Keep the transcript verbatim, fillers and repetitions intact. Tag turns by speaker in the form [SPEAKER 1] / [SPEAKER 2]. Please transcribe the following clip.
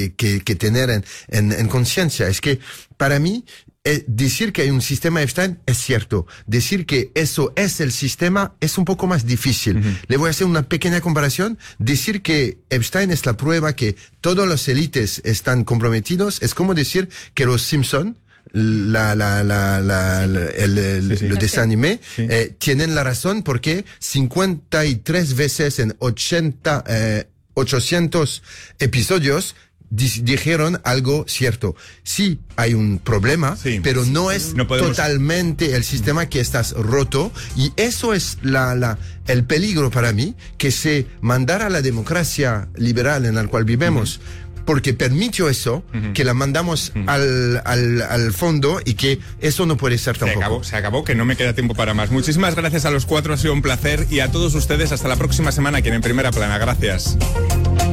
[SPEAKER 1] que, que, que tener en, en, en conciencia. Es que, para mí, eh, decir que hay un sistema Epstein es cierto. Decir que eso es el sistema es un poco más difícil. Uh-huh. Le voy a hacer una pequeña comparación. Decir que Epstein es la prueba que todos los élites están comprometidos es como decir que los Simpson, la, la, la, la, la el, el, sí, sí. el desanime, sí. eh, tienen la razón porque cincuenta y tres veces en ochenta, eh, ochocientos episodios dijeron algo cierto. Sí, hay un problema, sí, pero no es no podemos... totalmente el sistema que estás roto, y eso es la, la, el peligro para mí, que se mandara a la democracia liberal en la cual vivimos, uh-huh. porque permitió eso, uh-huh. que la mandamos uh-huh. al, al, al fondo, y que eso no puede ser tampoco.
[SPEAKER 2] Se acabó, se acabó, que no me queda tiempo para más. Muchísimas gracias a los cuatro, ha sido un placer, y a todos ustedes hasta la próxima semana aquí en En Primera Plana. Gracias.